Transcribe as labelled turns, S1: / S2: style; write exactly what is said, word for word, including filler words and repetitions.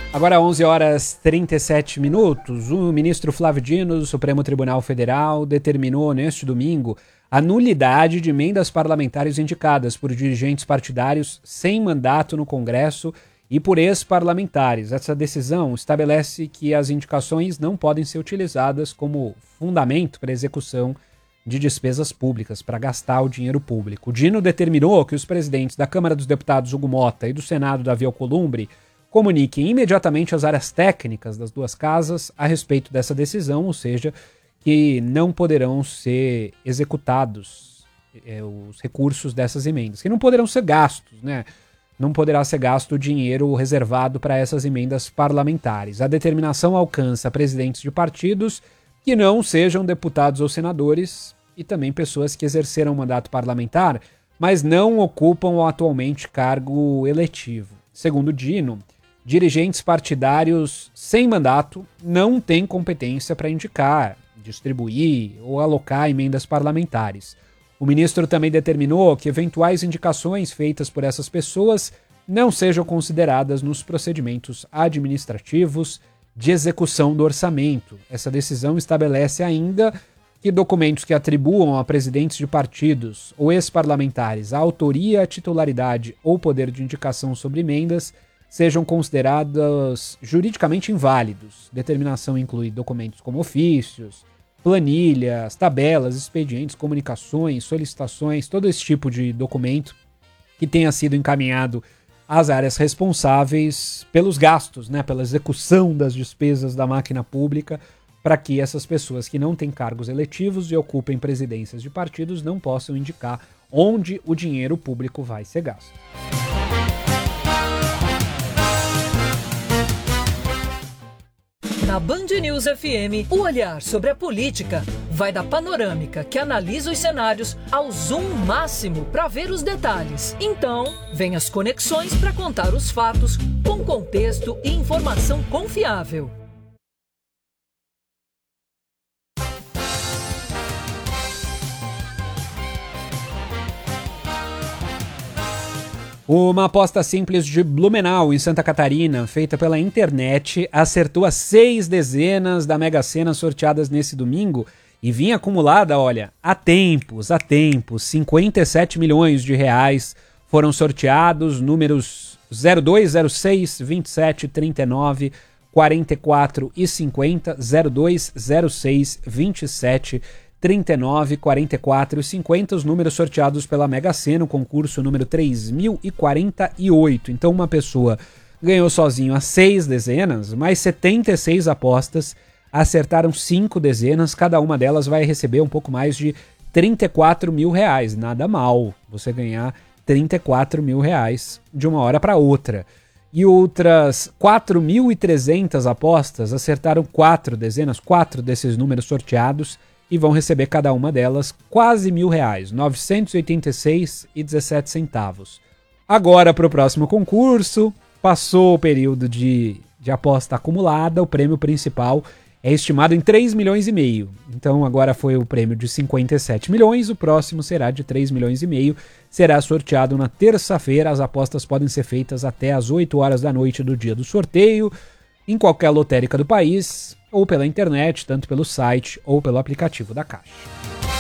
S1: Agora onze horas e trinta e sete minutos, o ministro Flávio Dino do Supremo Tribunal Federal determinou neste domingo a nulidade de emendas parlamentares indicadas por dirigentes partidários sem mandato no Congresso e por ex-parlamentares. Essa decisão estabelece que as indicações não podem ser utilizadas como fundamento para execução de despesas públicas, para gastar o dinheiro público. O Dino determinou que os presidentes da Câmara dos Deputados, Hugo Mota, e do Senado, Davi Alcolumbre, comuniquem imediatamente às áreas técnicas das duas casas a respeito dessa decisão, ou seja, que não poderão ser executados é, os recursos dessas emendas, que não poderão ser gastos, né? Não poderá ser gasto o dinheiro reservado para essas emendas parlamentares. A determinação alcança presidentes de partidos que não sejam deputados ou senadores e também pessoas que exerceram mandato parlamentar, mas não ocupam atualmente cargo eletivo. Segundo Dino, dirigentes partidários sem mandato não têm competência para indicar, distribuir ou alocar emendas parlamentares. O ministro também determinou que eventuais indicações feitas por essas pessoas não sejam consideradas nos procedimentos administrativos de execução do orçamento. Essa decisão estabelece ainda que documentos que atribuam a presidentes de partidos ou ex-parlamentares a autoria, titularidade ou poder de indicação sobre emendas sejam considerados juridicamente inválidos. Determinação inclui documentos como ofícios, planilhas, tabelas, expedientes, comunicações, solicitações, todo esse tipo de documento que tenha sido encaminhado às áreas responsáveis pelos gastos, né, pela execução das despesas da máquina pública, para que essas pessoas que não têm cargos eletivos e ocupem presidências de partidos não possam indicar onde o dinheiro público vai ser gasto.
S2: Na Band News F M, o olhar sobre a política vai da panorâmica que analisa os cenários ao zoom máximo para ver os detalhes. Então, vem as conexões para contar os fatos com contexto e informação confiável.
S1: Uma aposta simples de Blumenau, em Santa Catarina, feita pela internet, acertou as seis dezenas da Mega Sena sorteadas nesse domingo e vinha acumulada, olha, há tempos, há tempos, cinquenta e sete milhões de reais foram sorteados, números zero dois, zero seis, vinte e sete, trinta e nove, quarenta e quatro e cinquenta, zero dois, zero seis, vinte e sete, trinta e nove, quarenta e quatro e cinquenta, os números sorteados pela Mega Sena, o concurso número três mil e quarenta e oito. Então uma pessoa ganhou sozinho as seis dezenas, mais setenta e seis apostas, acertaram cinco dezenas, cada uma delas vai receber um pouco mais de trinta e quatro mil reais. Nada mal você ganhar trinta e quatro mil reais de uma hora para outra. E outras quatro mil e trezentas apostas acertaram quatro dezenas, quatro desses números sorteados, e vão receber cada uma delas quase mil reais, novecentos e oitenta e seis reais e dezessete centavos. Agora, para o próximo concurso, passou o período de, de aposta acumulada, o prêmio principal é estimado em três milhões e meio. Então agora foi o prêmio de cinquenta e sete milhões, o próximo será de três milhões e meio, será sorteado na terça-feira. As apostas podem ser feitas até às oito horas da noite do dia do sorteio, em qualquer lotérica do país, ou pela internet, tanto pelo site ou pelo aplicativo da Caixa.